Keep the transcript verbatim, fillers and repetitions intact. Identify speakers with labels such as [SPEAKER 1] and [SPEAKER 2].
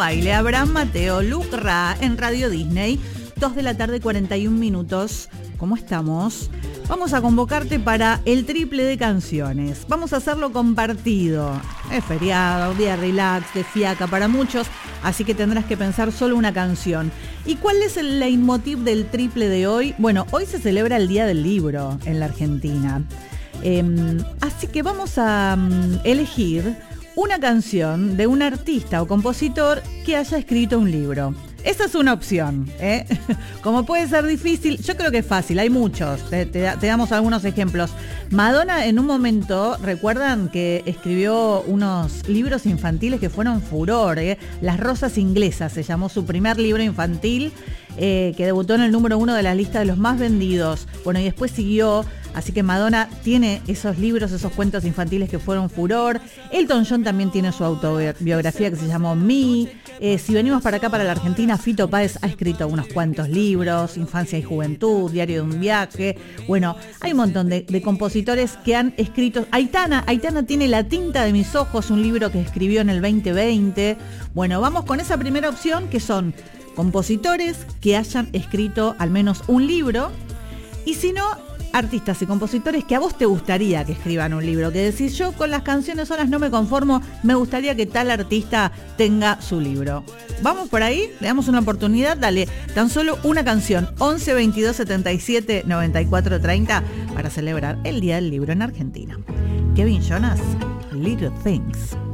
[SPEAKER 1] Baile, Abraham Mateo, Luke Ra en Radio Disney, dos de la tarde, cuarenta y un minutos. ¿Cómo estamos? Vamos a convocarte para el triple de canciones. Vamos a hacerlo compartido. Es feriado, día relax, de fiaca para muchos, así que tendrás que pensar solo una canción. ¿Y cuál es el leitmotiv del triple de hoy? Bueno, hoy se celebra el Día del Libro en la Argentina. Eh, así que vamos a um, elegir una canción de un artista o compositor que haya escrito un libro. Esa es una opción, ¿eh? Como puede ser difícil, yo creo que es fácil, hay muchos, te, te, te damos algunos ejemplos. Madonna en un momento, recuerdan que escribió unos libros infantiles que fueron furor, ¿eh? Las Rosas Inglesas se llamó su primer libro infantil, eh, que debutó en el número uno de la lista de los más vendidos. Bueno, y después siguió, así que Madonna tiene esos libros, esos cuentos infantiles que fueron furor. Elton John también tiene su autobiografía que se llamó Me. Eh, si venimos para acá, para la Argentina, Fito Páez ha escrito unos cuantos libros, Infancia y Juventud, Diario de un viaje. Bueno, hay un montón de, de compositores que han escrito. Aitana, Aitana tiene La tinta de mis ojos, un libro que escribió en el veinte veinte. Bueno, vamos con esa primera opción, que son compositores que hayan escrito al menos un libro. Y si no, artistas y compositores que a vos te gustaría que escriban un libro, que decís, yo con las canciones solas no me conformo, me gustaría que tal artista tenga su libro. ¿Vamos por ahí? ¿Le damos una oportunidad? Dale, tan solo una canción, once veintidós setenta y siete noventa y cuatro treinta, para celebrar el Día del Libro en Argentina. Kevin Jonas, Little Things.